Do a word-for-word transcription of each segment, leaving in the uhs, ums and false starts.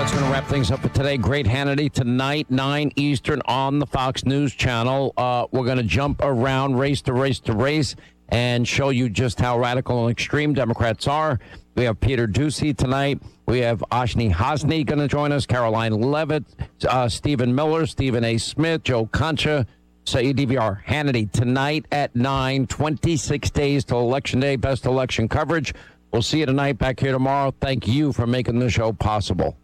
That's going to wrap things up for today. Great Hannity tonight, nine Eastern on the Fox News Channel. Uh, we're going to jump around race to race to race and show you just how radical and extreme Democrats are. We have Peter Doocy tonight. We have Ashni Hasni going to join us, Caroline Levitt, uh, Stephen Miller, Stephen A. Smith, Joe Concha, Saeed D V R. Hannity tonight at nine, twenty-six days till Election Day. Best election coverage. We'll see you tonight, back here tomorrow. Thank you for making the show possible.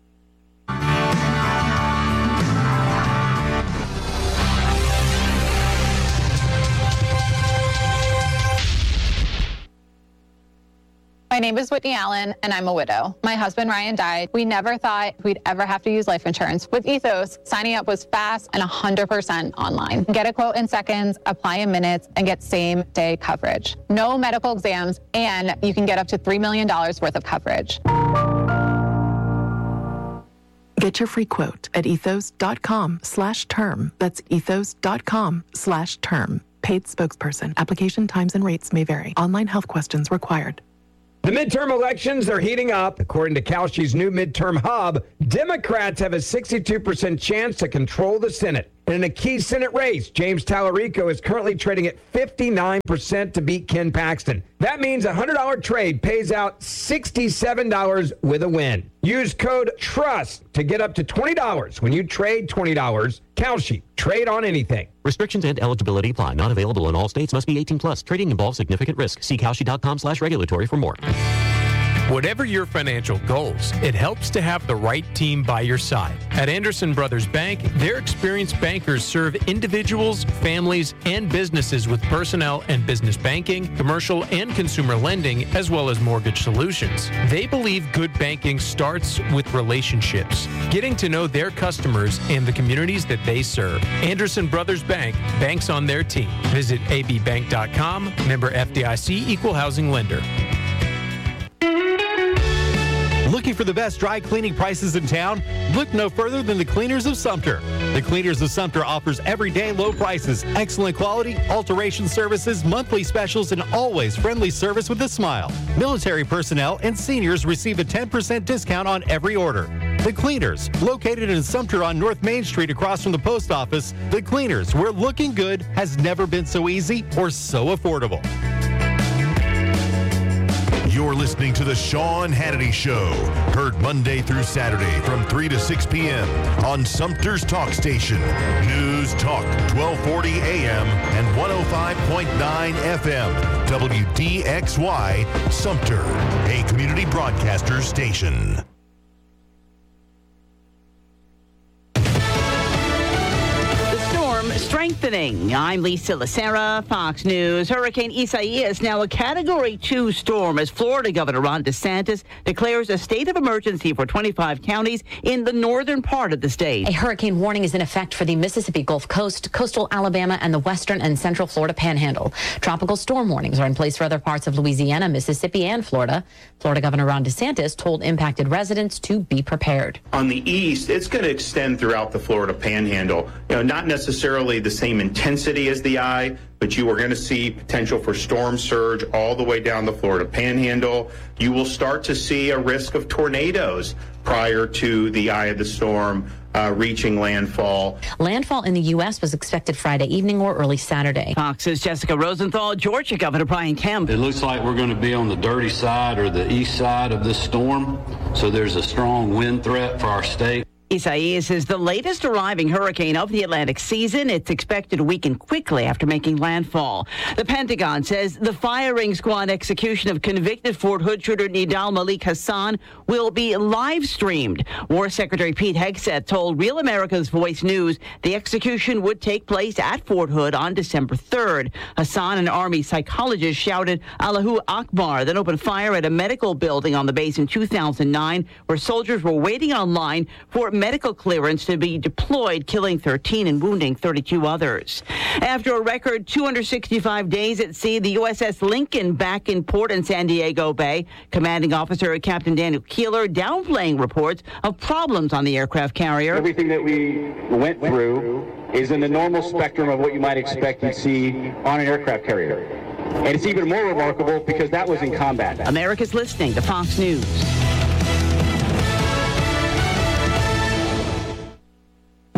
My name is Whitney Allen, and I'm a widow. My husband, Ryan, died. We never thought we'd ever have to use life insurance. With Ethos, signing up was fast and one hundred percent online. Get a quote in seconds, apply in minutes, and get same-day coverage. No medical exams, and you can get up to three million dollars worth of coverage. Get your free quote at ethos.com slash term. That's ethos.com slash term. Paid spokesperson. Application times and rates may vary. Online health questions required. The midterm elections are heating up. According to Kalshi's new midterm hub, Democrats have a sixty-two percent chance to control the Senate. And in a key Senate race, James Tallarico is currently trading at fifty-nine percent to beat Ken Paxton. That means a one hundred dollars trade pays out sixty-seven dollars with a win. Use code TRUST to get up to twenty dollars when you trade twenty dollars. Kalshi, trade on anything. Restrictions and eligibility apply. Not available in all states. Must be eighteen plus. Trading involves significant risk. See Kalshi.com slash regulatory for more. Whatever your financial goals, it helps to have the right team by your side. At Anderson Brothers Bank, their experienced bankers serve individuals, families, and businesses with personnel and business banking, commercial and consumer lending, as well as mortgage solutions. They believe good banking starts with relationships, getting to know their customers and the communities that they serve. Anderson Brothers Bank, banks on their team. Visit a b bank dot com, member F D I C, equal housing lender. Looking for the best dry cleaning prices in town? Look no further than the Cleaners of Sumter. The Cleaners of Sumter offers everyday low prices, excellent quality, alteration services, monthly specials, and always friendly service with a smile. Military personnel and seniors receive a ten percent discount on every order. The Cleaners, located in Sumter on North Main Street across from the post office. The Cleaners, where looking good has never been so easy or so affordable. You're listening to the Sean Hannity Show, heard Monday through Saturday from three to six p.m. on Sumter's Talk Station, News Talk twelve forty A M and one oh five point nine F M, W D X Y, Sumter, a community broadcaster station. Strengthening. I'm Lisa Lacera, Fox News. Hurricane Isaias now a Category two storm as Florida Governor Ron DeSantis declares a state of emergency for twenty-five counties in the northern part of the state. A hurricane warning is in effect for the Mississippi Gulf Coast, coastal Alabama, and the western and central Florida panhandle. Tropical storm warnings are in place for other parts of Louisiana, Mississippi, and Florida. Florida Governor Ron DeSantis told impacted residents to be prepared. On the east, it's going to extend throughout the Florida panhandle. You know, not necessarily the same intensity as the eye, but you are going to see potential for storm surge all the way down the Florida panhandle. You will start to see a risk of tornadoes prior to the eye of the storm uh, reaching landfall. Landfall in the U S was expected Friday evening or early Saturday. Fox's Jessica Rosenthal, Georgia Governor Brian Kemp. It looks like we're going to be on the dirty side or the east side of this storm, so there's a strong wind threat for our state. Isaias is the latest arriving hurricane of the Atlantic season. It's expected to weaken quickly after making landfall. The Pentagon says the firing squad execution of convicted Fort Hood shooter Nidal Malik Hassan will be live streamed. War Secretary Pete Hegseth told Real America's Voice News the execution would take place at Fort Hood on December third. Hassan, an Army psychologist, shouted Allahu Akbar, then opened fire at a medical building on the base in two thousand nine, where soldiers were waiting online for medical clearance to be deployed, killing thirteen and wounding thirty-two others. After a record two hundred sixty-five days at sea, the U S S Lincoln back in port in San Diego Bay. Commanding Officer Captain Daniel Keeler downplaying reports of problems on the aircraft carrier. Everything that we went through is in the normal spectrum of what you might expect to see on an aircraft carrier. And it's even more remarkable because that was in combat. America's listening to Fox News.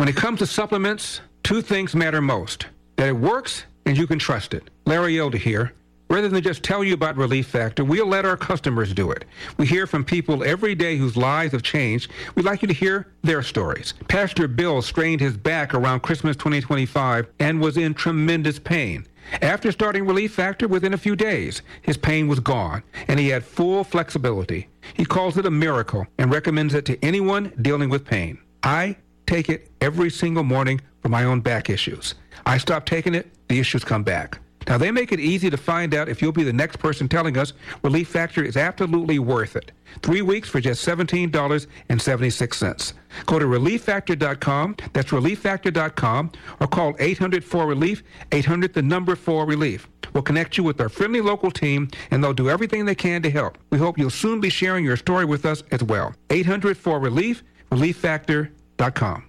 When it comes to supplements, two things matter most: that it works and you can trust it. Larry Elder here. Rather than just tell you about Relief Factor, we'll let our customers do it. We hear from people every day whose lives have changed. We'd like you to hear their stories. Pastor Bill strained his back around Christmas twenty twenty-five and was in tremendous pain. After starting Relief Factor, within a few days, his pain was gone, and he had full flexibility. He calls it a miracle and recommends it to anyone dealing with pain. I take it every single morning for my own back issues. I stop taking it, the issues come back. Now, they make it easy to find out if you'll be the next person telling us Relief Factor is absolutely worth it. Three weeks for just seventeen dollars and seventy-six cents. Go to relief factor dot com, that's relief factor dot com, or call eight hundred four relief, eight hundred the number four relief. We'll connect you with our friendly local team, and they'll do everything they can to help. We hope you'll soon be sharing your story with us as well. eight hundred four relief, relief factor dot com.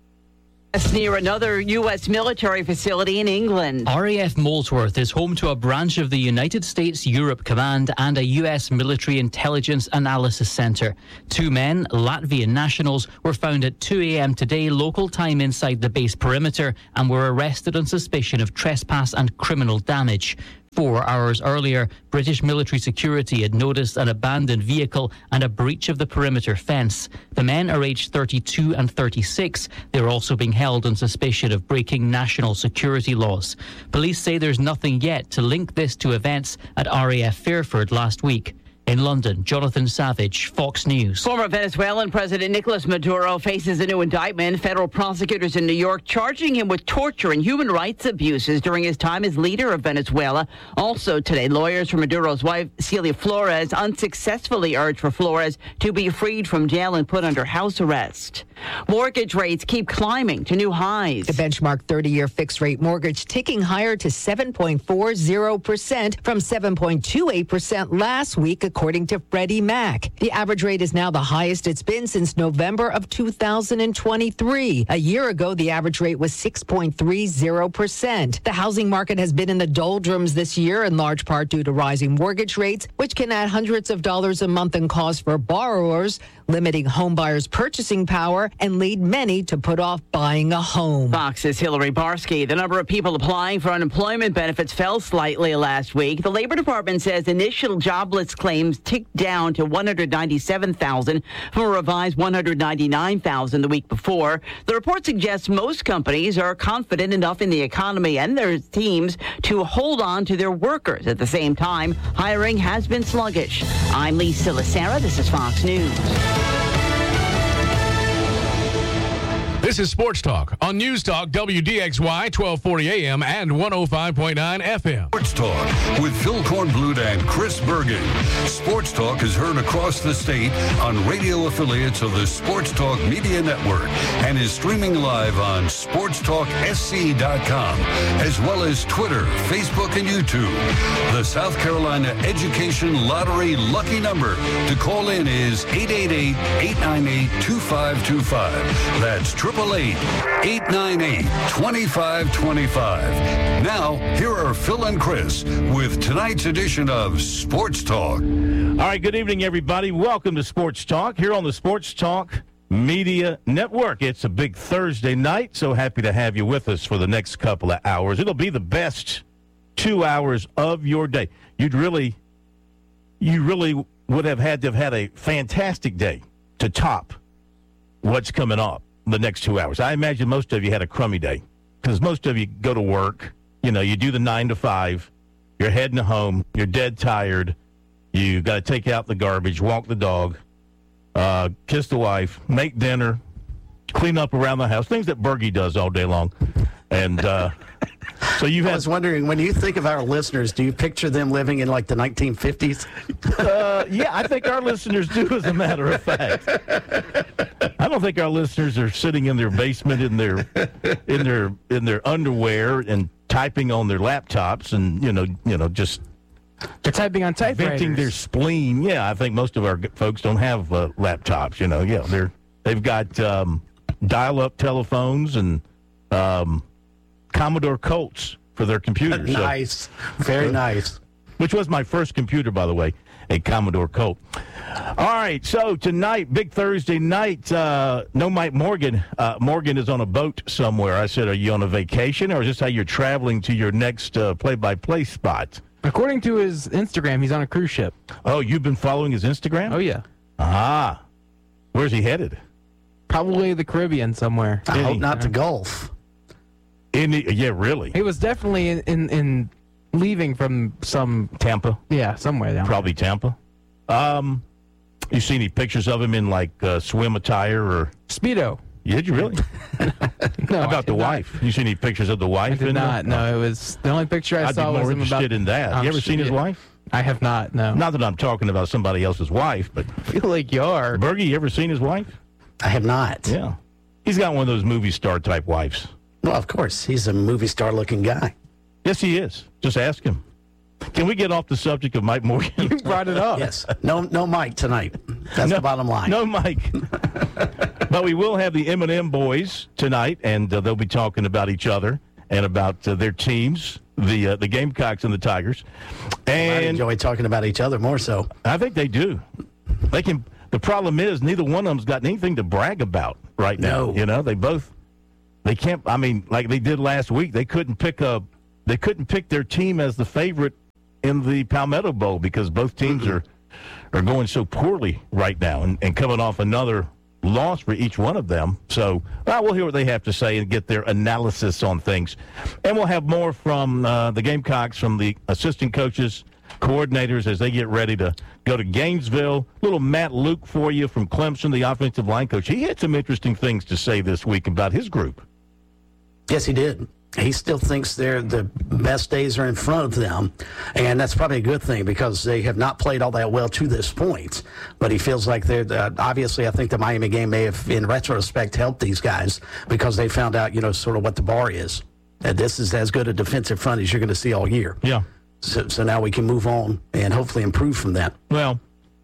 Near another U S military facility in England. R A F Molesworth is home to a branch of the United States Europe Command and a U S military intelligence analysis center. Two men, Latvian nationals, were found at two a.m. today local time inside the base perimeter and were arrested on suspicion of trespass and criminal damage. Four hours earlier, British military security had noticed an abandoned vehicle and a breach of the perimeter fence. The men are aged thirty-two and thirty-six. They are also being held on suspicion of breaking national security laws. Police say there's nothing yet to link this to events at R A F Fairford last week. In London, Jonathan Savage, Fox News. Former Venezuelan President Nicolas Maduro faces a new indictment. Federal prosecutors in New York charging him with torture and human rights abuses during his time as leader of Venezuela. Also today, lawyers for Maduro's wife, Celia Flores, unsuccessfully urged for Flores to be freed from jail and put under house arrest. Mortgage rates keep climbing to new highs. The benchmark thirty-year fixed-rate mortgage ticking higher to seven point four zero percent from seven point two eight percent last week, according to Freddie Mac. The average rate is now the highest it's been since November of two thousand twenty-three. A year ago, the average rate was six point three zero percent. The housing market has been in the doldrums this year, in large part due to rising mortgage rates, which can add hundreds of dollars a month in cost for borrowers, limiting home buyers' purchasing power and lead many to put off buying a home. Fox's Hillary Barsky. The number of people applying for unemployment benefits fell slightly last week. The Labor Department says initial jobless claims ticked down to one hundred ninety-seven thousand from a revised one hundred ninety-nine thousand the week before. The report suggests most companies are confident enough in the economy and their teams to hold on to their workers. At the same time, hiring has been sluggish. I'm Lisa Lacera. This is Fox News. This is Sports Talk on News Talk W D X Y twelve forty A M and one oh five point nine F M. Sports Talk with Phil Kornblut and Chris Bergen. Sports Talk is heard across the state on radio affiliates of the Sports Talk Media Network and is streaming live on sports talk s c dot com as well as Twitter, Facebook, and YouTube. The South Carolina Education Lottery lucky number to call in is eight eight eight, eight nine eight, two five two five. That's eight eight eight, eight nine eight, two five two five. Now, here are Phil and Chris with tonight's edition of Sports Talk. All right, good evening, everybody. Welcome to Sports Talk here on the Sports Talk Media Network. It's a big Thursday night, so happy to have you with us for the next couple of hours. It'll be the best two hours of your day. You'd really, you really would have had to have had a fantastic day to top what's coming up the next two hours. I imagine most of you had a crummy day because most of you go to work. You know, you do the nine to five. You're heading home. You're dead tired. You got to take out the garbage, walk the dog, uh, kiss the wife, make dinner, clean up around the house, things that Bergie does all day long. And uh, so you've had. I was wondering, when you think of our listeners, do you picture them living in like the nineteen fifties? Uh, yeah, I think our listeners do, as a matter of fact. I don't think our listeners are sitting in their basement in their in their in their underwear and typing on their laptops and you know you know just they're typing on typewriters, venting their spleen. Yeah, I think most of our folks don't have uh, laptops. You know, yeah, they're they've got um, dial-up telephones and um, Commodore Colts for their computers. Nice, so, very nice. Which was my first computer, by the way. a Commodore Colt. All right, so tonight, big Thursday night, uh, no Mike Morgan. Uh, Morgan is on a boat somewhere. I said, are you on a vacation, or is this how you're traveling to your next uh, play-by-play spot? According to his Instagram, he's on a cruise ship. Oh, you've been following his Instagram? Oh, yeah. Ah. Where's he headed? Probably the Caribbean somewhere. I hope not the Gulf. In the, yeah, really? He was definitely in, in, in leaving from some... Tampa? Yeah, somewhere down Probably there. Tampa. Um, you see any pictures of him in, like, uh, swim attire or... Speedo. Yeah, did you really? No, How about the not. wife? You see any pictures of the wife? I did in not. there? No, it was... The only picture I I'd saw be was more him interested about... in that. I'm You ever seen his sure- wife? I have not, no. Not that I'm talking about somebody else's wife, but... I feel like you are. Bergie, you ever seen his wife? I have not. Yeah. He's got one of those movie star type wives. Well, of course. He's a movie star looking guy. Yes, he is. Just ask him. Can we get off the subject of Mike Morgan? You brought it up. Yes. No no Mike tonight. That's no, the bottom line. No Mike. But we will have the M and M boys tonight, and uh, they'll be talking about each other and about uh, their teams, the uh, the Gamecocks and the Tigers. And I enjoy talking about each other more so. I think they do. They can. The problem is neither one of them's got anything to brag about right now. No. You know, they both they can't. I mean, like they did last week, they couldn't pick a they couldn't pick their team as the favorite in the Palmetto Bowl because both teams mm-hmm. are are going so poorly right now and, and coming off another loss for each one of them. So well, we'll hear what they have to say and get their analysis on things, and we'll have more from uh, the Gamecocks, from the assistant coaches, coordinators as they get ready to go to Gainesville. Little Matt Luke for you from Clemson, the offensive line coach. He had some interesting things to say this week about his group. Yes, he did. He still thinks they're the best days are in front of them, and that's probably a good thing because they have not played all that well to this point. But he feels like they're uh, obviously. I think the Miami game may have, in retrospect, helped these guys because they found out, you know, sort of what the bar is. That this is as good a defensive front as you're going to see all year. Yeah. So, so now we can move on and hopefully improve from that. Well,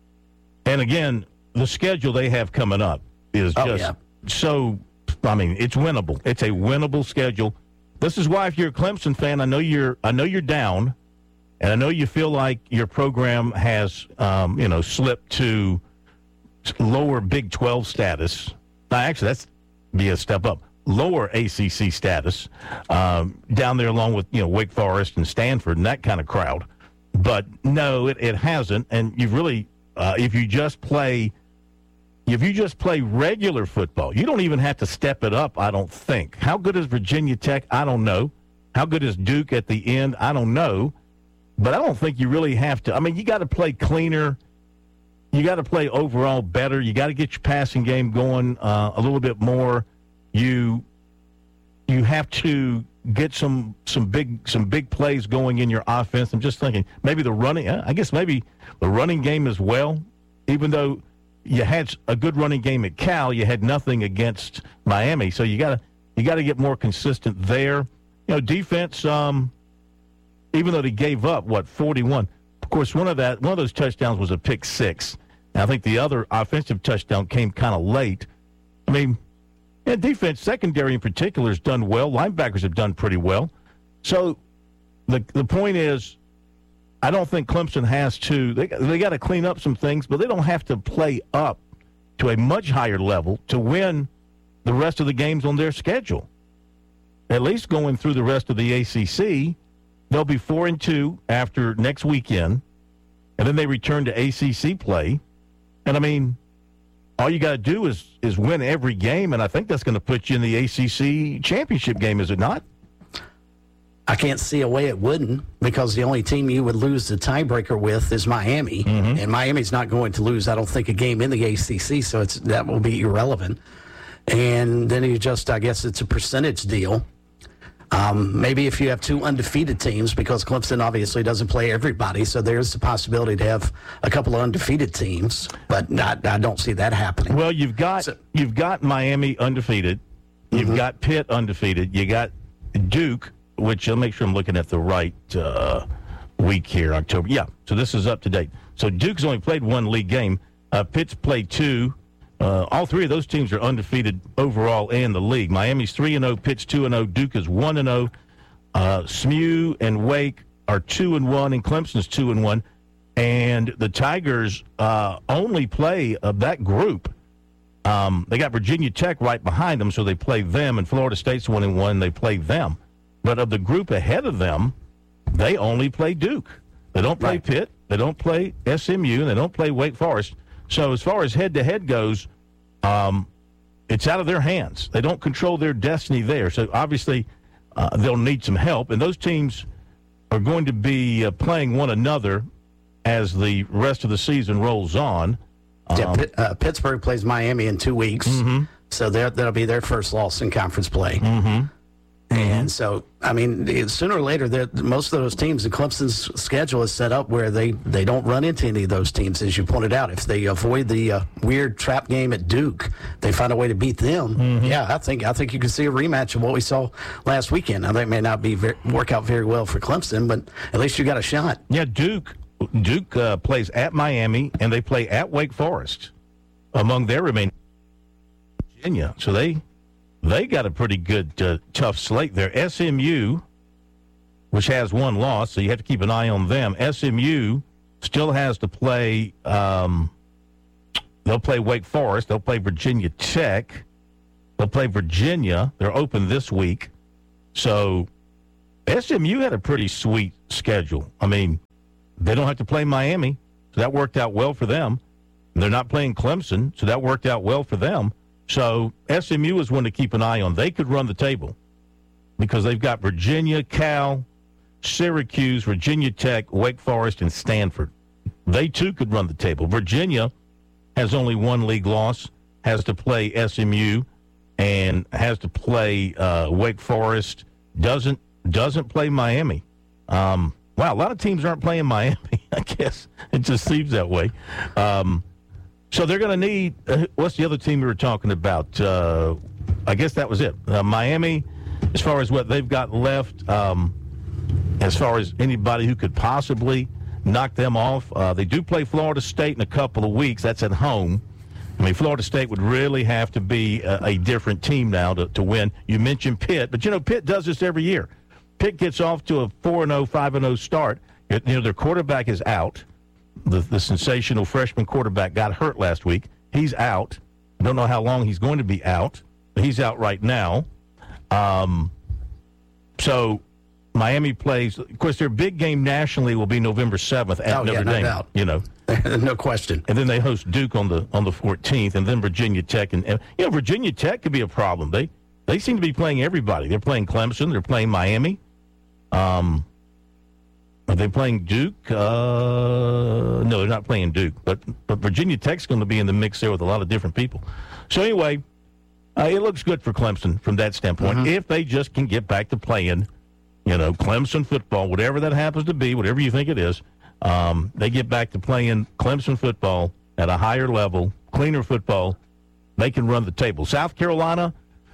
and again, the schedule they have coming up is just oh, yeah. so. I mean, it's winnable. It's a winnable schedule. This is why, if you're a Clemson fan, I know you're. I know you're down, and I know you feel like your program has, um, you know, slipped to lower Big twelve status. Now, actually, that's be a step up. Lower A C C status um, down there, along with you know Wake Forest and Stanford and that kind of crowd. But no, it, it hasn't. And you've really, uh, if you just play. If you just play regular football, you don't even have to step it up, I don't think. How good is Virginia Tech? I don't know. How good is Duke at the end? I don't know. But I don't think you really have to. I mean, you got to play cleaner. You got to play overall better. You got to get your passing game going uh, a little bit more. You you have to get some some big some big plays going in your offense. I'm just thinking maybe the running. I guess maybe the running game as well, even though you had a good running game at Cal, you had nothing against Miami. So you got to you got to get more consistent there. You know, defense. Um, even though they gave up what forty-one, of course, one of that one of those touchdowns was a pick six. And I think the other offensive touchdown came kind of late. I mean, yeah, defense, secondary in particular, has done well. Linebackers have done pretty well. So the the point is, I don't think Clemson has to. They they got to clean up some things, but they don't have to play up to a much higher level to win the rest of the games on their schedule. At least going through the rest of the A C C, they'll be four and two after next weekend, and then they return to A C C play. And I mean, all you got to do is is win every game, and I think that's going to put you in the A C C championship game, is it not? I can't see a way it wouldn't, because the only team you would lose the tiebreaker with is Miami, mm-hmm. and Miami's not going to lose, I don't think, a game in the A C C, so it's that will be irrelevant. And then you just, I guess it's a percentage deal. Um, maybe if you have two undefeated teams, because Clemson obviously doesn't play everybody, so there's the possibility to have a couple of undefeated teams, but not, I don't see that happening. Well, you've got so, you've got Miami undefeated, you've mm-hmm. got Pitt undefeated, you got Duke, which I'll make sure I'm looking at the right uh, week here, October. Yeah, so this is up to date. So Duke's only played one league game. Uh, Pitt's played two. Uh, all three of those teams are undefeated overall in the league. Miami's three and oh, Pitt's two and oh, Duke is one and oh. Uh, S M U and Wake are two and one, and Clemson's two and one. And the Tigers uh, only play of that group. Um, they got Virginia Tech right behind them, so they play them, and Florida State's one and one. They play them. But of the group ahead of them, they only play Duke. They don't play right. Pitt. They don't play S M U, and they don't play Wake Forest. So as far as head-to-head goes, um, it's out of their hands. They don't control their destiny there. So obviously uh, they'll need some help, and those teams are going to be uh, playing one another as the rest of the season rolls on. Um, yeah, Pitt, uh, Pittsburgh plays Miami in two weeks, mm-hmm. so that'll be their first loss in conference play. Mm-hmm. And so, I mean, sooner or later, most of those teams, and Clemson's schedule is set up where they, they don't run into any of those teams, as you pointed out. If they avoid the uh, weird trap game at Duke, they find a way to beat them. Mm-hmm. Yeah, I think I think you can see a rematch of what we saw last weekend. I think it may not be very, work out very well for Clemson, but at least you got a shot. Yeah, Duke Duke uh, plays at Miami, and they play at Wake Forest among their remaining Virginia. So they they got a pretty good, uh, tough slate there. S M U, which has one loss, so you have to keep an eye on them. S M U still has to play, um, they'll play Wake Forest. They'll play Virginia Tech. They'll play Virginia. They're open this week. So S M U had a pretty sweet schedule. I mean, they don't have to play Miami, so that worked out well for them. They're not playing Clemson, so that worked out well for them. So S M U is one to keep an eye on. They could run the table because they've got Virginia, Cal, Syracuse, Virginia Tech, Wake Forest, and Stanford. They, too, could run the table. Virginia has only one league loss, has to play S M U, and has to play uh, Wake Forest, doesn't doesn't play Miami. Um, wow, a lot of teams aren't playing Miami, I guess. It just seems that way. Um, so they're going to need uh, – what's the other team we were talking about? Uh, I guess that was it. Uh, Miami, as far as what they've got left, um, as far as anybody who could possibly knock them off, uh, they do play Florida State in a couple of weeks. That's at home. I mean, Florida State would really have to be a, a different team now to, to win. You mentioned Pitt, but, you know, Pitt does this every year. Pitt gets off to a four and oh, five and oh start. You know, their quarterback is out. The, the sensational freshman quarterback got hurt last week. He's out. I don't know how long he's going to be out, but he's out right now. Um, so Miami plays. Of course, their big game nationally will be November seventh at oh, Notre yeah, no Dame. Doubt. You know, no question. And then they host Duke on the on the fourteenth, and then Virginia Tech. And, and you know, Virginia Tech could be a problem. They they seem to be playing everybody. They're playing Clemson. They're playing Miami. Um, are they playing Duke? Uh, no, they're not playing Duke. But but Virginia Tech's going to be in the mix there with a lot of different people. So anyway, uh, it looks good for Clemson from that standpoint. Mm-hmm. If they just can get back to playing, you know, Clemson football, whatever that happens to be, whatever you think it is, um, they get back to playing Clemson football at a higher level, cleaner football, they can run the table. South Carolina,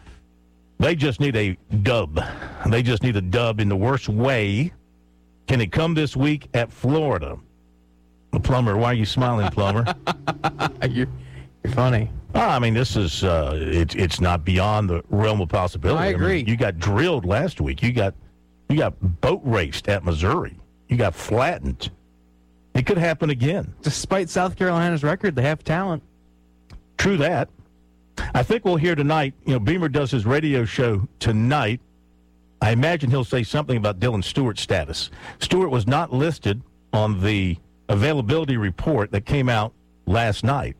they just need a dub. They just need a dub in the worst way. Can it come this week at Florida? Plummer, why are you smiling, Plummer? you're, you're funny. Oh, I mean, this is uh, it, it's not beyond the realm of possibility. I agree. I mean, you got drilled last week. You got you got boat raced at Missouri. You got flattened. It could happen again. Despite South Carolina's record, they have talent. True that. I think we'll hear tonight, you know, Beamer does his radio show tonight. I imagine he'll say something about Dylan Stewart's status. Stewart was not listed on the availability report that came out last night.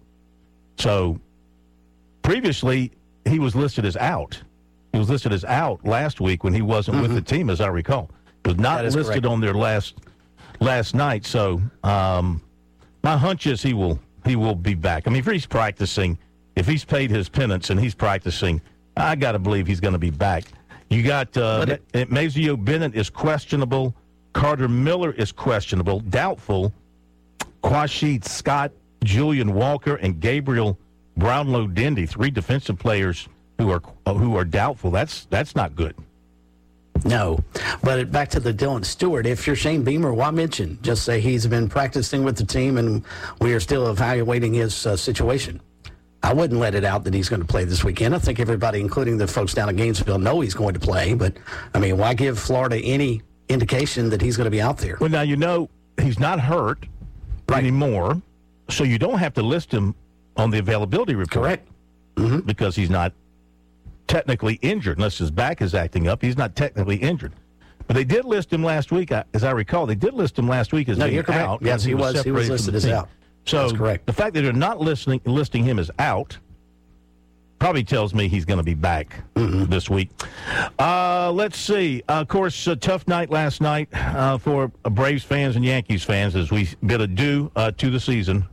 So previously, he was listed as out. He was listed as out last week when he wasn't mm-hmm. with the team, as I recall. He was not listed correct. on there last last night. So um, my hunch is he will he will be back. I mean, if he's practicing, if he's paid his penance and he's practicing, I got to believe he's going to be back. You got uh, it, Mazeo Bennett is questionable. Carter Miller is questionable, doubtful. Quashid Scott, Julian Walker, and Gabriel Brownlow-Dendy, three defensive players who are uh, who are doubtful. That's that's not good. No, but back to the Dylan Stewart. If you're Shane Beamer, why mention? Just say he's been practicing with the team, and we are still evaluating his uh, situation. I wouldn't let it out that he's going to play this weekend. I think everybody, including the folks down at Gainesville, know he's going to play. But, I mean, why give Florida any indication that he's going to be out there? Well, now, you know, he's not hurt. right. anymore, so you don't have to list him on the availability report. Correct. Mm-hmm. Because he's not technically injured, unless his back is acting up. He's not technically injured. But they did list him last week, as I recall. They did list him last week as no, being you're correct. out. Yes, he was. He was listed as out. So That's correct. The fact that they're not listing listing him as out probably tells me he's going to be back mm-hmm. this week. Uh, let's see. Uh, of course, a tough night last night uh, for Braves fans and Yankees fans as we bid adieu uh, to the season.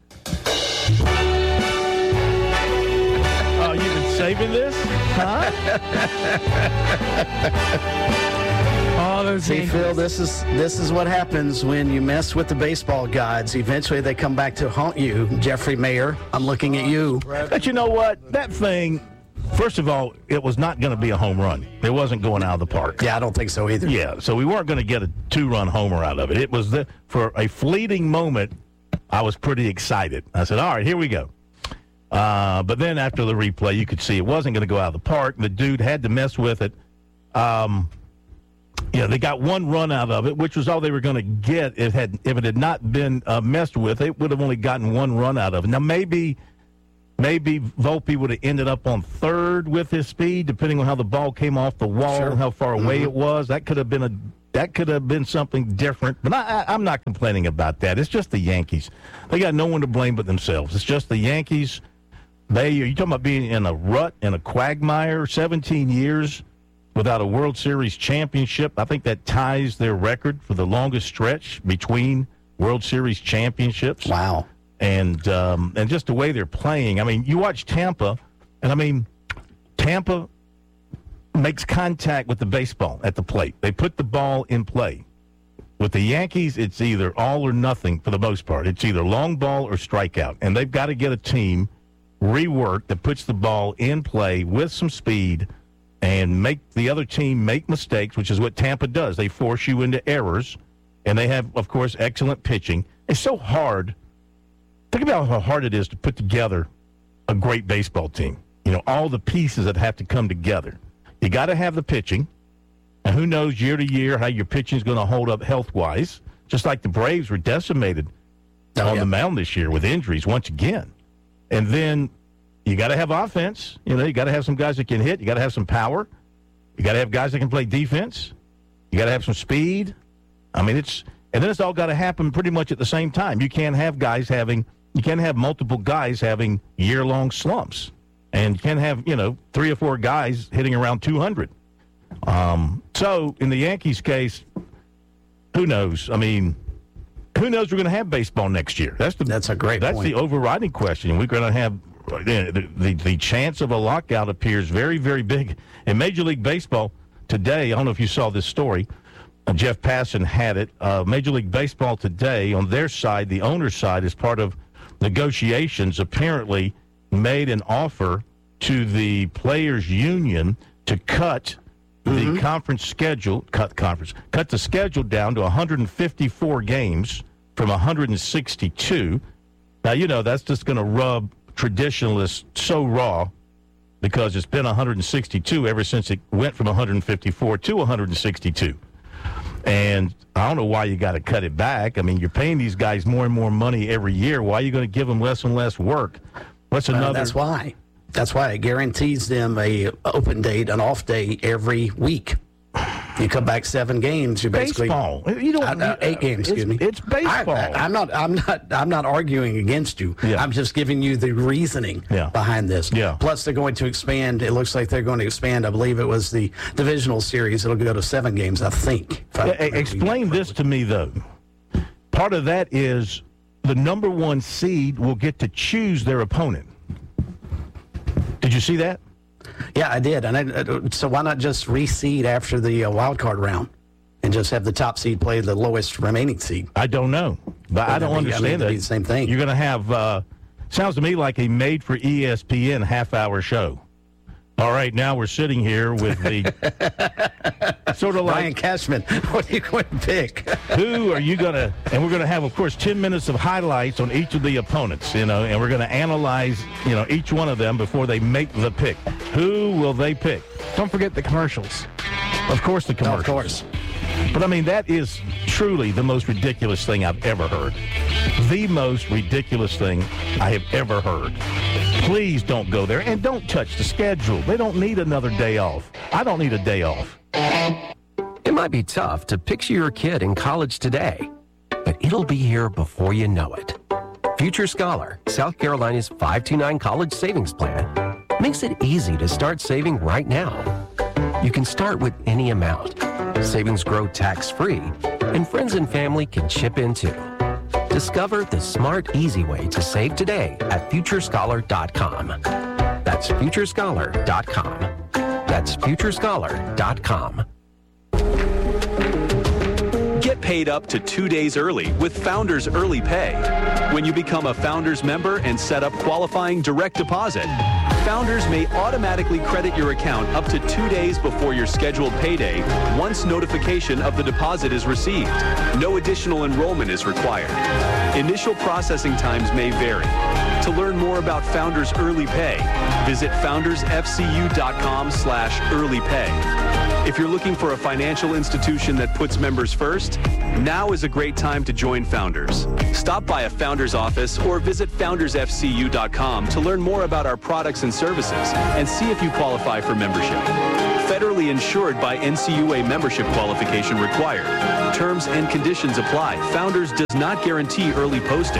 Oh, you've been saving this? Huh? Oh, those See, Yankees. Phil, this is this is what happens when you mess with the baseball gods. Eventually, they come back to haunt you. Jeffrey Mayer, I'm looking at you. But you know what? That thing, first of all, it was not going to be a home run. It wasn't going out of the park. Yeah, I don't think so either. Yeah, so we weren't going to get a two-run homer out of it. It was the, for a fleeting moment, I was pretty excited. I said, all right, here we go. Uh, but then after the replay, you could see it wasn't going to go out of the park. The dude had to mess with it. Um, yeah, they got one run out of it, which was all they were going to get. If it had if it had not been uh, messed with, they would have only gotten one run out of it. Now maybe maybe Volpe would have ended up on third with his speed, depending on how the ball came off the wall, Sure. and how far away Mm-hmm. it was. That could have been a that could have been something different. But I, I, I'm not complaining about that. It's just the Yankees. They got no one to blame but themselves. It's just the Yankees. They you talking about being in a rut, in a quagmire, seventeen years without a World Series championship. I think that ties their record for the longest stretch between World Series championships. Wow. And um, and just the way they're playing. I mean, you watch Tampa, and I mean, Tampa makes contact with the baseball at the plate. They put the ball in play. With the Yankees, it's either all or nothing for the most part. It's either long ball or strikeout. And they've got to get a team reworked that puts the ball in play with some speed and make the other team make mistakes, which is what Tampa does. They force you into errors, and they have, of course, excellent pitching. It's so hard. Think about how hard it is to put together a great baseball team. You know, all the pieces that have to come together. You got to have the pitching, and who knows year to year how your pitching is going to hold up health-wise, just like the Braves were decimated oh, on yeah. the mound this year with injuries once again. And then you got to have offense. You know, you got to have some guys that can hit. You got to have some power. You got to have guys that can play defense. You got to have some speed. I mean, it's and then it's all got to happen pretty much at the same time. You can't have guys having you can't have multiple guys having year-long slumps, and you can't have you know three or four guys hitting around two hundred. Um, so in the Yankees' case, who knows? I mean, who knows? We're going to have baseball next year. That's the that's a great. That's point. the overriding question. We're going to have. The, the the chance of a lockout appears very, very big. In Major League Baseball today, I don't know if you saw this story, uh, Jeff Passan had it. Uh, Major League Baseball today, on their side, the owner's side, as part of negotiations, apparently made an offer to the players' union to cut mm-hmm. the conference schedule, cut conference, cut the schedule down to one hundred fifty-four games from one hundred sixty-two. Now, you know, that's just going to rub traditionalists so raw because it's been one hundred sixty-two ever since it went from one hundred fifty-four to one hundred sixty-two. And I don't know why you got to cut it back. I mean, you're paying these guys more and more money every year. Why are you going to give them less and less work? What's another? Well, that's why. That's why it guarantees them a open date, an off day every week. You come back seven games. You basically baseball. You don't uh, eight games. Excuse it's, me. It's baseball. I, I'm not. I'm not. I'm not arguing against you. Yeah. I'm just giving you the reasoning yeah. behind this. Yeah. Plus, they're going to expand. It looks like they're going to expand. I believe it was the divisional series. It'll go to seven games. I think. I, explain this to me, though. Part of that is the number one seed will get to choose their opponent. Did you see that? Yeah, I did. And I, so why not just reseed after the uh, wild card round and just have the top seed play the lowest remaining seed? I don't know, but I don't be, understand I mean, that. Be the same thing. You're going to have. Uh, sounds to me like a made for E S P N half hour show. All right, now we're sitting here with the sort of like Ryan Cashman. What are you going to pick? Who are you going to? And we're going to have, of course, ten minutes of highlights on each of the opponents. You know, and we're going to analyze, you know, each one of them before they make the pick. Who will they pick? Don't forget the commercials. Of course, the commercials. Of course. But I mean, that is truly the most ridiculous thing I've ever heard. The most ridiculous thing I have ever heard. Please don't go there, and don't touch the schedule. They don't need another day off. I don't need a day off. It might be tough to picture your kid in college today, but it'll be here before you know it. Future Scholar, South Carolina's five two nine college savings plan, makes it easy to start saving right now. You can start with any amount. Savings grow tax-free, and friends and family can chip in too. Discover the smart, easy way to save today at future scholar dot com. That's future scholar dot com. That's future scholar dot com. Get paid up to two days early with Founders Early Pay. When you become a Founders member and set up qualifying direct deposit, Founders may automatically credit your account up to two days before your scheduled payday once notification of the deposit is received. No additional enrollment is required. Initial processing times may vary. To learn more about Founders Early Pay, visit founders f c u dot com slash early pay. If you're looking for a financial institution that puts members first, now is a great time to join Founders. Stop by a Founders office or visit founders f c u dot com to learn more about our products and services and see if you qualify for membership. Federally insured by N C U A membership qualification required. Terms and conditions apply. Founders does not guarantee early posting.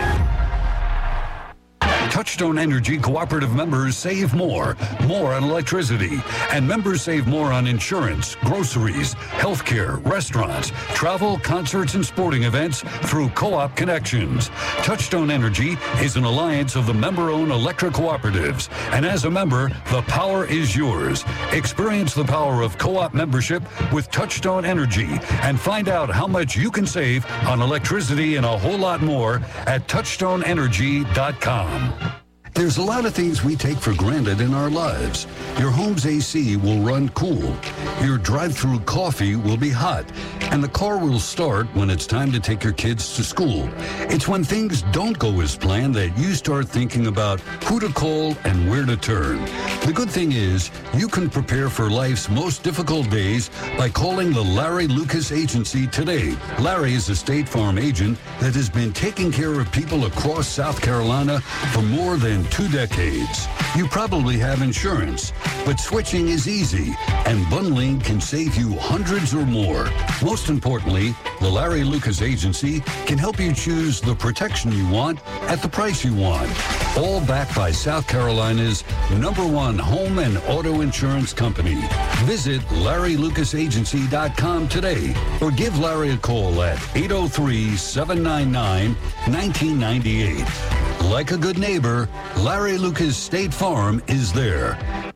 Touchstone Energy Cooperative members save more, more on electricity, and members save more on insurance, groceries, healthcare, restaurants, travel, concerts, and sporting events through Co-op Connections. Touchstone Energy is an alliance of the member-owned electric cooperatives, and as a member, the power is yours. Experience the power of co-op membership with Touchstone Energy and find out how much you can save on electricity and a whole lot more at touchstone energy dot com. There's a lot of things we take for granted in our lives. Your home's A C will run cool. Your drive-through coffee will be hot. And the car will start when it's time to take your kids to school. It's when things don't go as planned that you start thinking about who to call and where to turn. The good thing is, you can prepare for life's most difficult days by calling the Larry Lucas Agency today. Larry is a State Farm agent that has been taking care of people across South Carolina for more than two decades. You probably have insurance, but switching is easy, and bundling can save you hundreds or more. Most importantly, the Larry Lucas Agency can help you choose the protection you want at the price you want. All backed by South Carolina's number one home and auto insurance company. Visit larry lucas agency dot com today or give Larry a call at eight oh three, seven nine nine, one nine nine eight. Like a good neighbor, Larry Lucas State Farm is there.